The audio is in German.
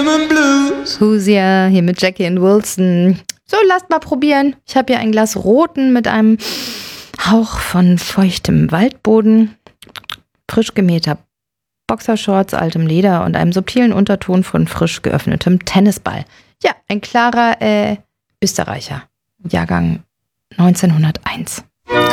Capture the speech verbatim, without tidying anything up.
and Blues. Hoosia, hier mit Jackie and Wilson. So, lasst mal probieren. Ich habe hier ein Glas Roten mit einem Hauch von feuchtem Waldboden, frisch gemähter Boxershorts, altem Leder und einem subtilen Unterton von frisch geöffnetem Tennisball. Ja, ein klarer äh, Österreicher. Jahrgang neunzehnhunderteins.